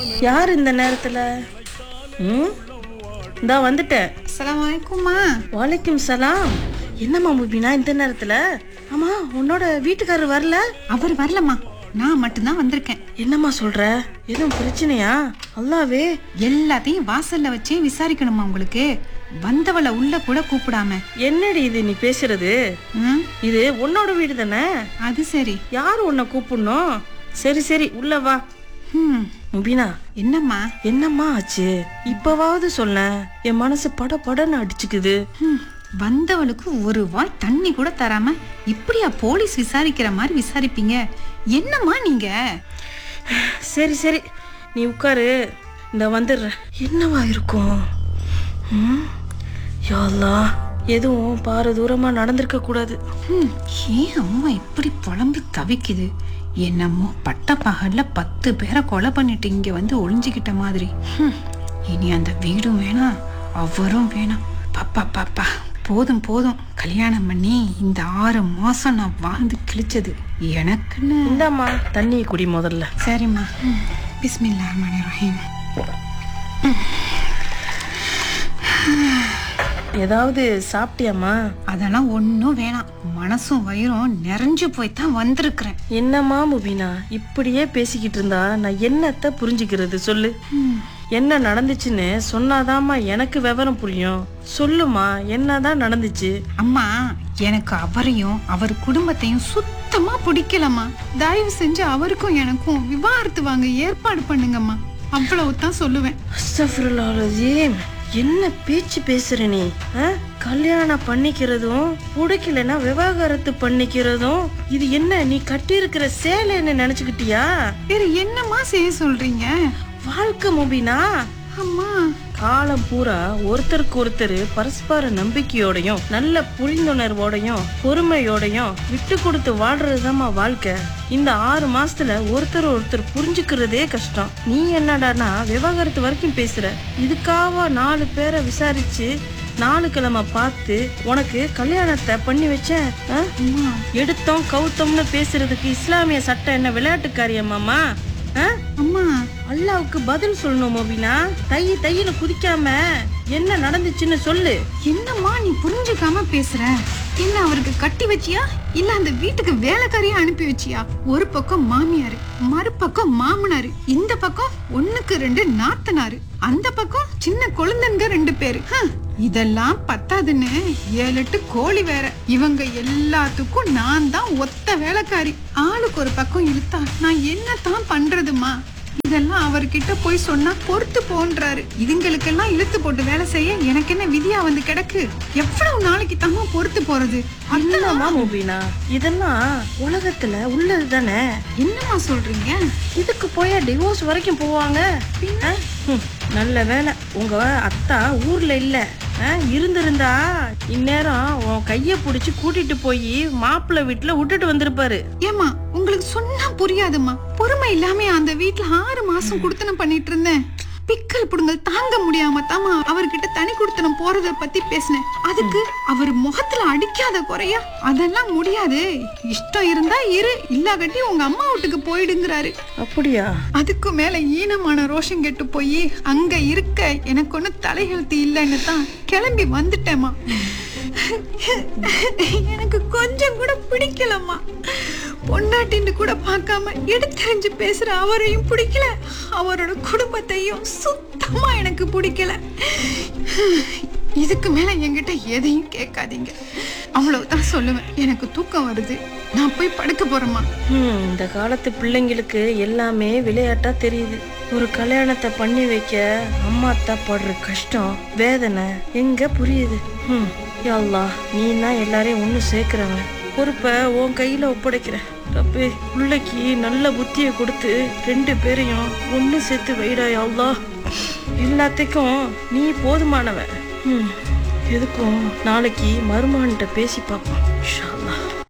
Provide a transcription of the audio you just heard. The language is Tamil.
யார் இந்த நேரத்துல? இந்தா வந்துட்டேன். அஸ்ஸலாமு அலைக்கும்மா. வலைக்கும் சலாம். என்னம்மா முபினா இந்த நேரத்துல? ஆமா, உன்னோட வீட்டுக்காரர் வரல? அவர் வரலம்மா, நான் மட்டும்தான் வந்திருக்கேன். என்னம்மா சொல்ற? எதுவும் பிரச்சனையா? அல்லாவே. எல்லாத்தையும் வாசல்ல வச்சே விசாரிக்கணுமா உங்களுக்கு? வந்தவளை உள்ள கூட கூப்பிடாம. என்னடி இது நீ பேசுறது? இது உன்னோட வீடு தானே? அது சரி. யாரு உன்னை கூப்பிடணும்? சரி சரி, உள்ள வா. முபினா, என்னம்மா? என்னம்மா ஆச்சு? இப்பவாவது சொல்ல. என் மனசு பட படன்னு அடிச்சுக்குது. வந்தவளுக்கு ஒரு வாய் தண்ணி கூட தராம இப்படியா போலீஸ் விசாரிக்கிற மாதிரி விசாரிப்பீங்க? என்னம்மா நீங்க? சரி சரி, நீ உட்காரு, இந்த வந்துடுற. என்னவா இருக்கும்? யா அல்லாஹ், எதுவும் பாரு தூரமா நடந்திருக்க கூடாது. ஏன் அம்மா இப்படி புலம்பி தவிக்குது? என்னமோ பட்ட பகல்ல 10 பேரை கொலை பண்ணிட்டு இங்க வந்து ஒளிஞ்சுக்கிட்ட மாதிரி. இனி அந்த வீடும் வேணாம், அவரும் வேணாம். பாப்பா பாப்பா, போதும் போதும். கல்யாணம் பண்ணி இந்த 6 மாசம் நான் வாழ்ந்து கிழிச்சது எனக்குன்னு. இந்தாம்மா தண்ணியை குடி முதல்ல. சரிம்மா. பிஸ்மில்லாஹிர் ரஹ்மானிர் ரஹீம். ஏதாவது சாப்பிட்டியாம்மா? அதெல்லாம் ஒன்னும் வேணாம். மனசும் வயிறும் நிறைஞ்சு போய்தான் வந்திருக்கிறேன். என்னம்மா முபினா, இப்படியே பேசிக்கிட்டு இருந்தா நான் என்னத்த புரிஞ்சுக்கிறது சொல்லு? என்ன நடந்துச்சுன்னு சொன்னாதாம்மா எனக்கு விவரம் புரியும். சொல்லுமா, என்னதான் நடந்துச்சு? அம்மா, எனக்கு அவரையும் அவர் குடும்பத்தையும் சுத்தமா பிடிக்கலம்மா. தயவு செஞ்சு அவருக்கும் எனக்கும் விவாகரத்து வாங்க ஏற்பாடு பண்ணுங்கம்மா. அவ்வளவுதான் சொல்லுவேன். அஸ்தக்ஃபிருல்லாஹ், என்ன பேச்சு பேசுற நீ? கல்யாணம் பண்ணிக்கிறதும் பிடிக்கலன்னா விவாகரத்து பண்ணிக்கிறதும் இது என்ன? நீ கட்டி இருக்கிற சேலை என்ன நினைச்சுக்கிட்டியா? வேற என்னம்மா செய்ய சொல்றீங்க? வாழ்க்கை முபினா. அம்மா, காலம் பூரா ஒருத்தருக்கு ஒருத்தர் பரஸ்பர நம்பிக்கையோடையும் நல்ல புரிந்துணர்வோடையும் பொறுமையோடையும் விட்டு கொடுத்து வாழ்றதுதாம்மா வாழ்க்கை. இந்த 6 மாசத்துல ஒருத்தர் புரிஞ்சுக்கிறதே கஷ்டம். நீ என்னடானா விவாகரத்து வரைக்கும் பேசுற. இதுக்காக 4 பேரை விசாரிச்சு 4 கிழமை பார்த்து உனக்கு கல்யாணத்தை பண்ணி வச்சேன். எடுத்தோம் கவுத்தோம்னு பேசுறதுக்கு இஸ்லாமிய சட்டம் என்ன விளையாட்டுக்காரியம்மாமா? அம்மா, அல்லாவுக்கு பதில் சொல்லணும் மோபினா. தையின்னு குதிக்காம என்ன நடந்துச்சுன்னு சொல்லு. என்னம்மா நீ புரிஞ்சுக்காம பேசுற? என்ன அவருக்கு கட்டி வச்சியா இல்ல அந்த வீட்டுக்கு வேலைக்காரியா அனுப்பி வச்சியா? ஒரு பக்கம் மாமியாரு, மறுபக்கம் மாமனாரு, இந்த பக்கம் 1க்கு 2 நாத்தனாரு, அந்த பக்கம் சின்ன குழந்தைங்க 2 பேரு. இதெல்லாம் பத்தாதுன்னு 7-8 கோழி வேற. இவங்க எல்லாத்துக்கும் நான் தான் ஒத்த வேலைக்காரி. ஆளுக்கு ஒரு பக்கம் இழுத்தா நான் என்னதான் பண்றதுமா? இதெல்லாம் அவர்கிட்ட போய் சொன்னா பொறுத்து போன்றாரு. இதுங்களுக்கெல்லாம் இழுத்து போட்டு வேலை செய்ய எனக்கு என்ன விதியா வந்து கிடக்கு? எவ்வளவு நாளைக்கு தாமா பொறுத்து போறது? என்னம்மா முபினா, இதெல்லாம் உலகத்துல உள்ளது தானே. என்னம்மா சொல்றீங்க? இதுக்கு போய் டிவோர்ஸ் வரைக்கும் போவாங்க? நல்ல வேலை உங்க அத்தா ஊர்ல இல்ல. இருந்திருந்தா இந்நேரம் உன் கைய புடிச்சு கூட்டிட்டு போய் மாப்பிள்ளை வீட்டுல விட்டுட்டு வந்திருப்பாரு. ஏமா, உங்களுக்கு சொன்னா புரியாதுமா. பொறுமை இல்லாம அந்த வீட்டுல 6 மாசம் குடுத்தனம் பண்ணிட்டு இருந்தேன். பிக்கல் புடுங்கல் தாங்க முடியாம தாமா அவர்கிட்ட தனி குடுத்தனம் போறத பத்தி பேசினேன். அதுக்கு அவர் முகத்துல அடிக்காத குறையா? அதெல்லாம் முடியாது. இஷ்டம் இருந்தா இரு, இல்லாகட்டி உங்க அம்மா வீட்டுக்கு போயிடுங்கிறாரு. அப்படியா? அதுக்கு மேல ஈனமான ரோஷம் கெட்டு போய் அங்க இருக்க எனக்கு ஒண்ணு தலையெழுத்து இல்லைன்னு தான் கிளம்பி வந்துட்டேமா. எனக்கு கொஞ்சம் கூட பிடிக்கலம்மா. பொண்டாட்டின்னு கூட பார்க்காம எடுத்தறிஞ்சு பேசுற அவரையும் பிடிக்கல, அவரோட குடும்பத்தையும் சுத்தமா எனக்கு பிடிக்கல. இதுக்கு மேல என்கிட்ட எதையும் கேட்காதீங்க, அவ்வளவுதான் சொல்லுவேன். எனக்கு தூக்கம் வருது, நான் போய் படுக்க போறேம்மா. இந்த காலத்து பிள்ளைங்களுக்கு எல்லாமே விளையாட்டா தெரியுது. ஒரு கல்யாணத்தை பண்ணி வைக்க அம்மா அத்தா படுற கஷ்டம் வேதனை எங்க புரியுது? யா அல்லாஹ், நீ தான் எல்லாரையும் ஒண்ணு சேர்க்கிறவன். பொறுப்பை உன் கையில ஒப்படைக்கிற ரப்பே. பிள்ளைக்கு நல்ல புத்தியை கொடுத்து 2 பேரையும் ஒண்ணு சேர்த்து வைடா யா அல்லாஹ். எல்லாத்துக்கும் நீ போதுமானவன். எதுக்கும் நாளைக்கு மருமகன்கிட்ட பேசி பார்ப்போம்.